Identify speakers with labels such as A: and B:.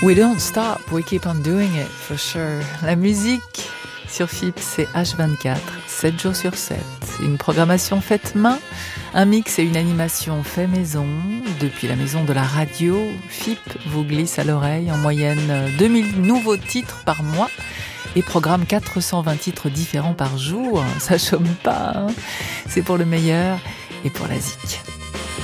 A: We don't stop, we keep on doing it, for sure. La musique sur FIP, c'est H24, 7 jours sur 7. Une programmation faite main, un mix et une animation fait maison. Depuis la maison de la radio, FIP vous glisse à l'oreille en moyenne 2000 nouveaux titres par mois et programme 420 titres différents par jour. Ça chôme pas, hein. C'est pour le meilleur et pour la zik.